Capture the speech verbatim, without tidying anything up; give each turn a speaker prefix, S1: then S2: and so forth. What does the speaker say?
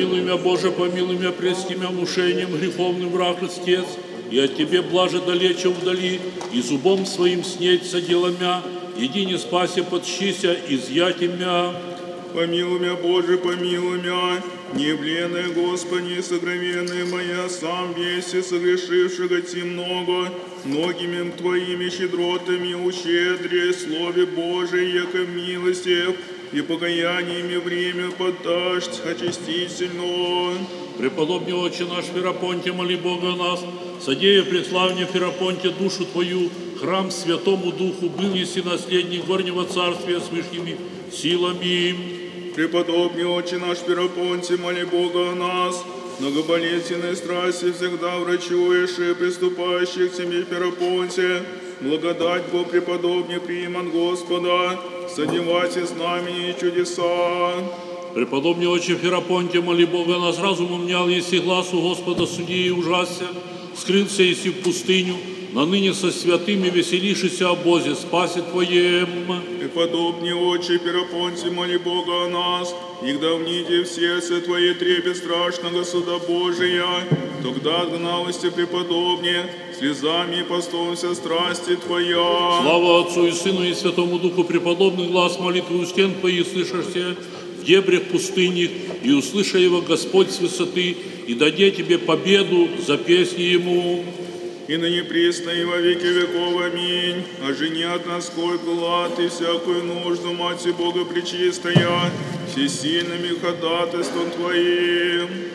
S1: помилуй меня, Боже, помилуй меня, прести меня мушением греховным враг истец, и от Тебе блаже далече удали, и зубом своим снеть содела мя, иди не спаси, подщися, изъяти мя.
S2: Помилуй меня, Боже, помилуй меня, небледная, Господи, согровенная моя, сам весь и согрешившего Ти много, многими Твоими щедротами ущедре, Слове Божие, яко милостив, и покаяниями время подашь очистительно.
S1: Преподобный Отче наш Ферапонте, моли Бога о нас, содея преславне Ферапонте душу Твою, храм Святому Духу, был еси наследник горнего царствия с вышними силами.
S2: Преподобный Отче наш Ферапонте, моли Бога о нас, многоболезненной страсти всегда врачуешь и приступающих к Тебе Ферапонте, благодать Бог преподобный прииман Господа, содевайте знамения и чудеса.
S1: Преподобный Отче Ферапонте, моли Бога нас, разумом мнял, еси глазу Господа суди и ужасся, скрылся еси в пустыню, на ныне со святыми веселишися о Бозе, спасе Твоем.
S2: Преподобный Отче Ферапонте, моли Бога о нас, и вниде в сердце Твое трепет страшного суда Божия, тогда отгналости преподобнее, слезами и постом вся страсти Твоя.
S1: Слава Отцу и Сыну и Святому Духу, преподобный глаз молитвы у стен Твоих слышишься в дебрях пустынних, и услыша его Господь с высоты, и даде Тебе победу за песни Ему.
S2: И ныне присно и во веки веков. Аминь. Ожени от нас сколько глад и всякую нужду, Мать Бога Пречистая, всесильными ходатайством Твоим.